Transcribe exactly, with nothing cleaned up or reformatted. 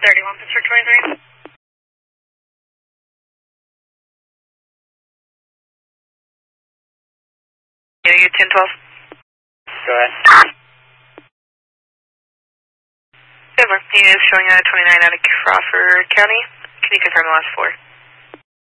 thirty-one, Pittsburgh twenty-three. Yeah, you ten twelve. Go ahead. Over. He is showing out at twenty-nine out of Crawford County. Can you confirm the last four?